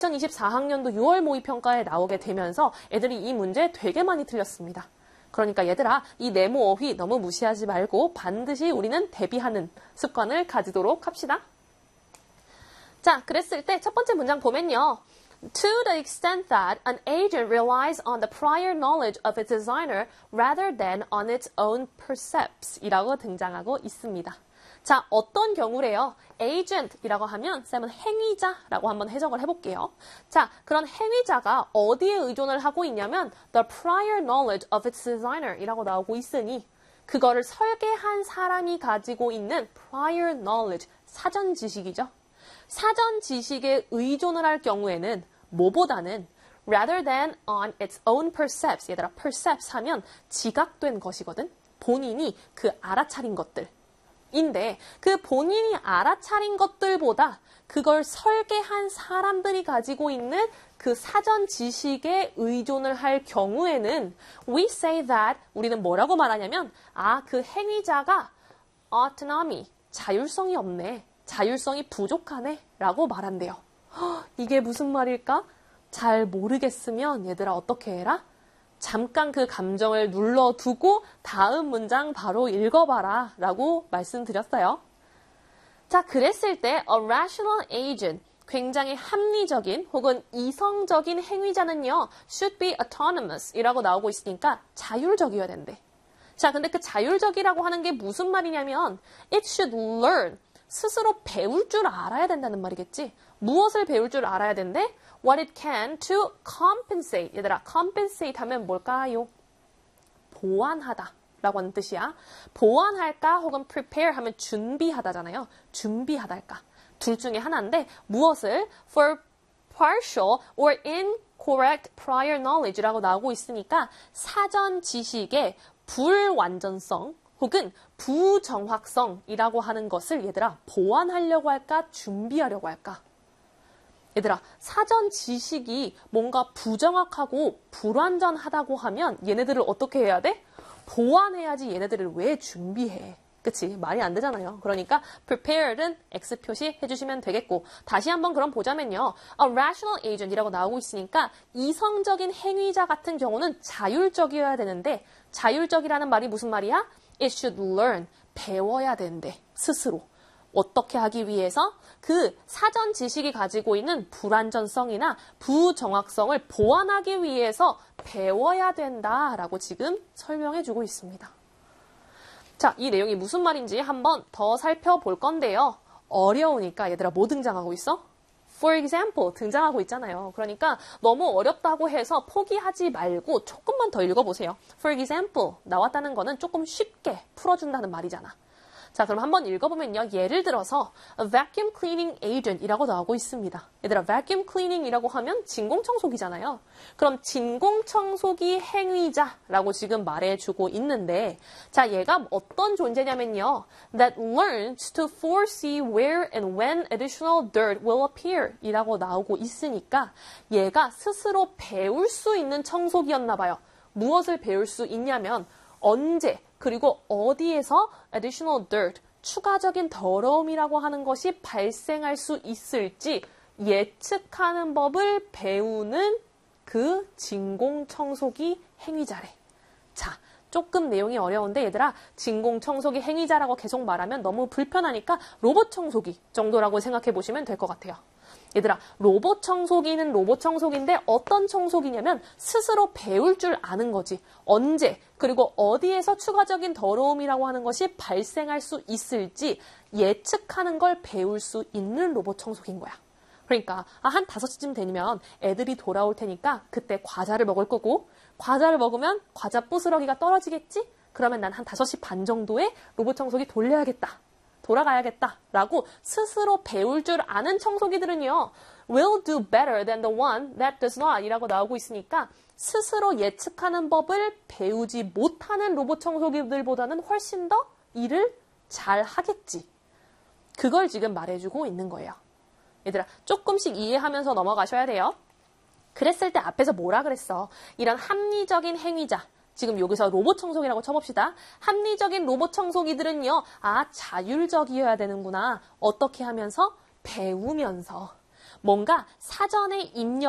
2024학년도 6월 모의평가에 나오게 되면서 애들이 이 문제 되게 많이 틀렸습니다. 그러니까 얘들아, 이 네모 어휘 너무 무시하지 말고 반드시 우리는 대비하는 습관을 가지도록 합시다. 자, 그랬을 때 첫 번째 문장 보면요. To the extent that an agent relies on the prior knowledge of its designer rather than on its own percepts 이라고 등장하고 있습니다. 자, 어떤 경우래요? agent이라고 하면 쌤은 행위자라고 한번 해석을 해볼게요. 자, 그런 행위자가 어디에 의존을 하고 있냐면 the prior knowledge of its designer 이라고 나오고 있으니 그거를 설계한 사람이 가지고 있는 prior knowledge, 사전 지식이죠. 사전 지식에 의존을 할 경우에는 뭐보다는 rather than on its own percepts, 얘들아 percepts 하면 지각된 것이거든. 본인이 그 알아차린 것들. 인데 그 본인이 알아차린 것들보다 그걸 설계한 사람들이 가지고 있는 그 사전 지식에 의존을 할 경우에는 we say that 우리는 뭐라고 말하냐면 그 행위자가 autonomy, 자율성이 없네. 자율성이 부족하네 라고 말한대요. 이게 무슨 말일까? 잘 모르겠으면 얘들아 어떻게 해라? 잠깐 그 감정을 눌러두고 다음 문장 바로 읽어봐라 라고 말씀드렸어요. 자, 그랬을 때 a rational agent, 굉장히 합리적인 혹은 이성적인 행위자는요 should be autonomous 이라고 나오고 있으니까 자율적이어야 된대. 자, 근데 그 자율적이라고 하는 게 무슨 말이냐면 it should learn, 스스로 배울 줄 알아야 된다는 말이겠지. 무엇을 배울 줄 알아야 된대? What it can to compensate. 얘들아, compensate 하면 뭘까요? 보완하다 라고 하는 뜻이야. 보완할까 혹은 prepare 하면 준비하다잖아요. 준비하달까. 둘 중에 하나인데 무엇을? For partial or incorrect prior knowledge라고 나오고 있으니까 사전 지식의 불완전성 혹은 부정확성이라고 하는 것을 얘들아 보완하려고 할까? 준비하려고 할까? 얘들아, 사전 지식이 뭔가 부정확하고 불완전하다고 하면 얘네들을 어떻게 해야 돼? 보완해야지. 얘네들을 왜 준비해? 그치? 말이 안 되잖아요. 그러니까 prepared은 X 표시 해주시면 되겠고, 다시 한번 그럼 보자면요. A rational agent이라고 나오고 있으니까 이성적인 행위자 같은 경우는 자율적이어야 되는데 자율적이라는 말이 무슨 말이야? It should learn, 배워야 되는데 스스로. 어떻게 하기 위해서? 그 사전 지식이 가지고 있는 불완전성이나 부정확성을 보완하기 위해서 배워야 된다라고 지금 설명해주고 있습니다. 자, 이 내용이 무슨 말인지 한번 더 살펴볼 건데요. 어려우니까 얘들아 뭐 등장하고 있어? For example 등장하고 있잖아요. 그러니까 너무 어렵다고 해서 포기하지 말고 조금만 더 읽어보세요. For example 나왔다는 거는 조금 쉽게 풀어준다는 말이잖아. 자, 그럼 한번 읽어보면요. 예를 들어서 a vacuum cleaning agent 이라고 나오고 있습니다. 얘들아, vacuum cleaning 이라고 하면 진공청소기잖아요. 그럼 진공청소기 행위자라고 지금 말해주고 있는데, 자, 얘가 어떤 존재냐면요. that learns to foresee where and when additional dirt will appear 이라고 나오고 있으니까 얘가 스스로 배울 수 있는 청소기였나 봐요. 무엇을 배울 수 있냐면 언제 그리고 어디에서 additional dirt, 추가적인 더러움이라고 하는 것이 발생할 수 있을지 예측하는 법을 배우는 그 진공청소기 행위자래. 자, 조금 내용이 어려운데 얘들아, 진공청소기 행위자라고 계속 말하면 너무 불편하니까 로봇 청소기 정도라고 생각해 보시면 될 것 같아요. 얘들아, 로봇 청소기는 로봇 청소기인데 어떤 청소기냐면 스스로 배울 줄 아는 거지. 언제 그리고 어디에서 추가적인 더러움이라고 하는 것이 발생할 수 있을지 예측하는 걸 배울 수 있는 로봇 청소기인 거야. 그러니까 한 5시쯤 되면 애들이 돌아올 테니까 그때 과자를 먹을 거고, 과자를 먹으면 과자 부스러기가 떨어지겠지? 그러면 난 한 5시 반 정도에 로봇 청소기 돌려야겠다. 돌아가야겠다라고 스스로 배울 줄 아는 청소기들은요. will do better than the one that does not 이라고 나오고 있으니까 스스로 예측하는 법을 배우지 못하는 로봇 청소기들보다는 훨씬 더 일을 잘 하겠지. 그걸 지금 말해주고 있는 거예요. 얘들아, 조금씩 이해하면서 넘어가셔야 돼요. 그랬을 때 앞에서 뭐라 그랬어? 이런 합리적인 행위자. 지금 여기서 로봇 청소기라고 쳐봅시다. 합리적인 로봇 청소기들은요. 자율적이어야 되는구나. 어떻게 하면서? 배우면서. 뭔가 사전에 입력